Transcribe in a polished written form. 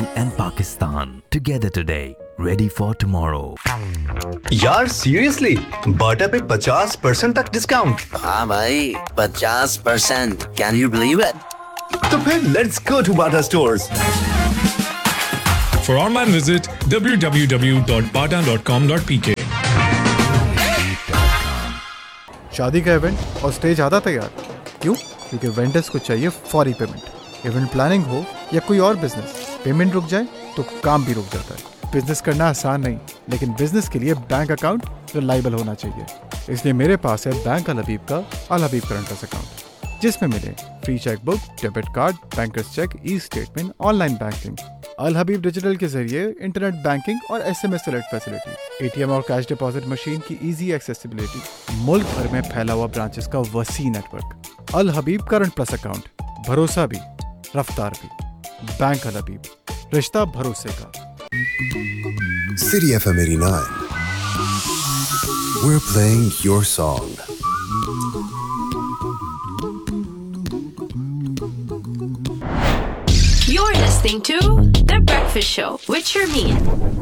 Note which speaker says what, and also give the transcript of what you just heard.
Speaker 1: and Pakistan. Together today, ready for tomorrow.
Speaker 2: यार seriously बाटा पे 50% तक डिस्काउंट।
Speaker 3: हाँ भाई 50%। Can you believe it?
Speaker 2: तो फिर let's go to Bata stores.
Speaker 4: For online visit www.bata.com.pk।
Speaker 5: शादी का इवेंट और स्टेज आधा तैयार। क्यों? क्योंकि वेंडर्स को चाहिए फौरी पेमेंट। इवेंट प्लानिंग हो या कोई और बिजनेस, पेमेंट रुक जाए तो काम भी रुक जाता है। बिजनेस करना आसान नहीं, लेकिन बिजनेस के लिए बैंक अकाउंट रिलायबल होना चाहिए। इसलिए मेरे पास है बैंक अल हबीब का अल हबीब करंट अकाउंट, जिसमें मिले free chequebook, debit card, bankers check, e statement, online banking, अल हबीब डिजिटल के जरिए इंटरनेट बैंकिंग और SMS अलर्ट फैसिलिटी, ATM और कैश डिपॉजिट मशीन की इजी एक्सेसिबिलिटी, मुल्क भर में फैला हुआ ब्रांचेस का वसी नेटवर्क। अल हबीब करंट प्लस अकाउंट, भरोसा भी रफ्तार भी। बैंक अल हबीब, रिश्ता भरोसे का।
Speaker 6: City FM 89. We're playing your song.
Speaker 7: You're listening to The Breakfast Show with Sharmeen.